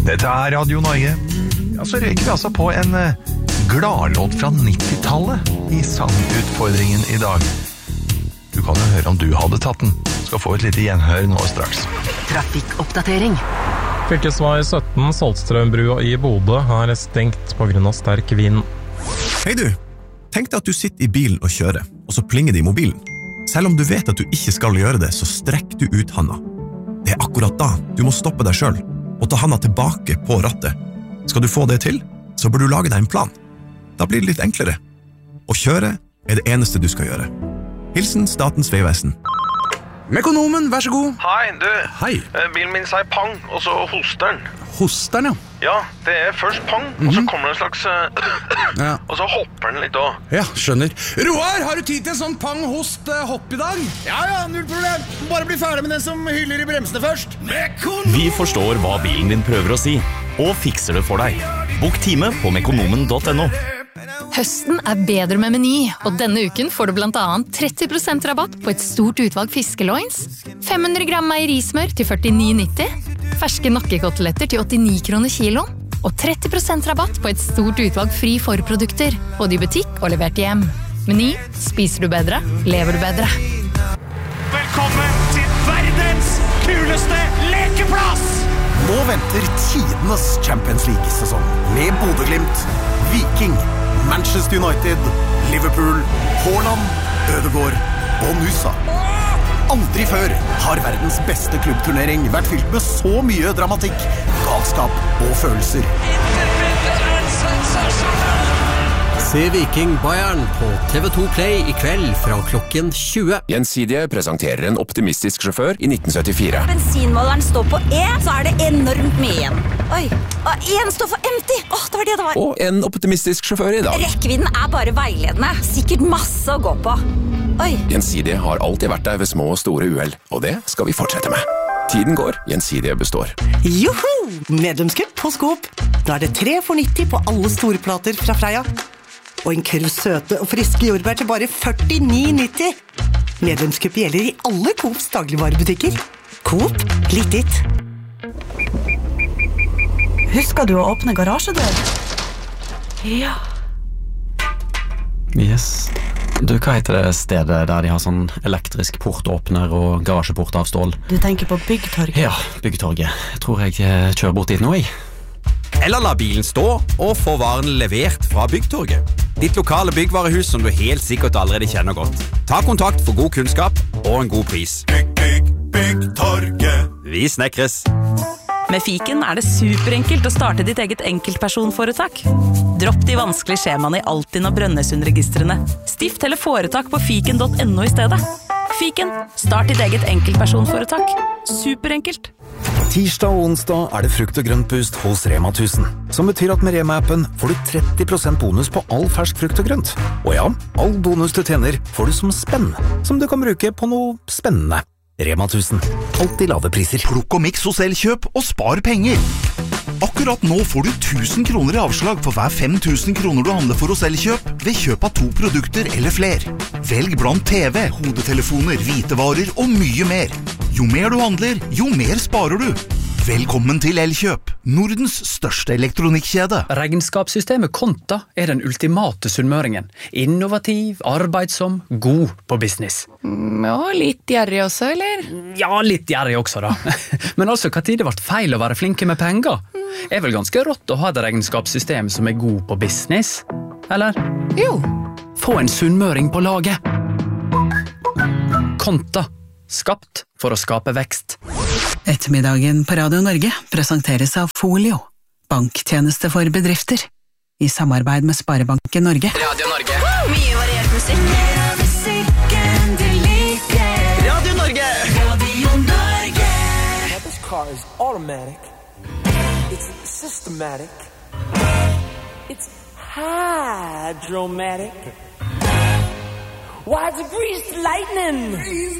Dette Radio Norge. Ja, så røyker vi altså på en gladlåt fra 90-tallet I sangutfordringen I dag. Du kan jo høre om du hadde tatt den. Skal få et lite gjenhør nå straks. Trafikkoppdatering. Fylkesvei 17 Saltstrømbrua I Bodø er stengt på grunn av sterk vind. Hei du, tenk deg at du sitter I bilen og kjører, og så plinger det I mobilen. Selv om du vet at du ikke skal gjøre det, så strekk du ut handa. Det akkurat da du må stoppe deg selv, og ta handa tilbake på rattet. Skal du få det til, så bør du lage deg en plan. Da blir det litt enklere. Å kjøre det eneste du skal gjøre. Hilsen Statens Vegvesen. Mekonomen, vær så god. Hei, du. Hei. Bilen min sier pang, og så hoster den. Hoster den, Ja, det først pang, og så kommer det en slags... Ja. Og så hopper den litt også. Ja, skjønner. Roar, har du tid til en sånn pang-host-hopp I dag? Ja, null problem. Bare bli ferdig med den som hyller I bremsene først. Vi forstår hva bilen din prøver å si, og fikser det for deg. Bok time på mekonomen.no. Høsten bedre med Meny, og denne uken får du blant annet 30% rabatt på et stort utvalg fiskeloins, 500 gram meierismør til 49,90, ferske nakkekoteletter til 89 kroner kilo, og 30% rabatt på et stort utvalg fri forprodukter, både I butikk og levert hjem. Meny, spiser du bedre, lever du bedre. Velkommen til verdens kuleste lekeplass! Nå venter tidenes Champions League-sesong med Bodø Glimt, Viking, Manchester United, Liverpool, Haaland, Ødegaard og Nusa. Aldri før har verdens beste klubbturnering vært fylt med så mye dramatikk, galskap og følelser. Se Viking Bayern på TV2 Play I kveld fra klokken 20. Gjensidige presenterer en optimistisk sjåfør I 1974. Bensinmåleren står på E, så det enormt mye igjen. Oi, og en står for empty. Det var det det var. Og en optimistisk sjåfør I dag. Rekkevidden bare veiledende. Sikkert masse å gå på. Oi. Gjensidige har alltid vært der ved små og store uheld, og det skal vi fortsette med. Tiden går, Gjensidige består. Joho! Medlemskap på Skop. Da det 3 for 90 på alle store plater fra Freia. Og en kurv søte og friske jordbær til bare 49,90. Medlemskap gjelder I alle Coops dagligvarebutikker. Coop, litt ditt. Husker du å åpne garasjedør? Ja. Yes. Du, hva heter det stedet der de har sånn elektrisk portåpner og garasjeport av stål? Du tenker på Byggtorget? Ja, Byggtorget. Jeg tror jeg kjører bort dit nå, jeg. Eller la bilen stå og få varen levert fra Byggtorget. Ditt lokale byggvarehus som du helt sikkert allerede kjenner godt. Ta kontakt for god kunnskap og en god pris. Byggtorget. Vi snekres. Med Fiken det superenkelt å starte ditt eget enkeltpersonforetak. Dropp de vanskelige skjemaene I Altinn og Brønnøysundregistrene. Stift eller foretak på fiken.no I stedet. Fiken, start ditt eget enkeltpersonforetak. Superenkelt. Tirsdag og onsdag det frukt- og grøntboost hos Rema 1000, som betyr at med Rema-appen får du 30% bonus på all fersk frukt og grønt. Og ja, all bonus du tjener får du som spenn, som du kan bruke på noe spennende. Rema 1000, alltid lave priser. Plukk og miks hos Elkjøp og spar penger. Akkurat nå får du 1000 kroner I avslag for hver 5000 kroner du handler for hos Elkjøp ved kjøp av 2 produkter eller fler. Velg blant TV, hodetelefoner, hvitevarer og mye mer. Jo mer du handler, jo mer sparer du. Velkommen til Elkjøp, Nordens største elektronikkjede. Regnskapssystemet Konta den ultimate sunnmøringen. Innovativ, arbeidsom, god på business. Ja, litt gjerrig også, eller? Ja, litt gjerrig også da. Men altså, hva tid det ble feil å være flinke med penger? Vel ganske rått å ha et regnskapssystem som god på business? Eller? Jo. Få en sunnmøring på laget. Konta. Skapt for å skape vekst. Ettermiddagen på Radio Norge presenteres av Folio, banktjeneste for bedrifter, I samarbeid med Sparebanken Norge. Radio Norge. Mye variert musikk. Musikken du liker. Radio Norge. Radio Norge. This car is automatic. It's systematic. It's hydromatic. Why it's greased lightning?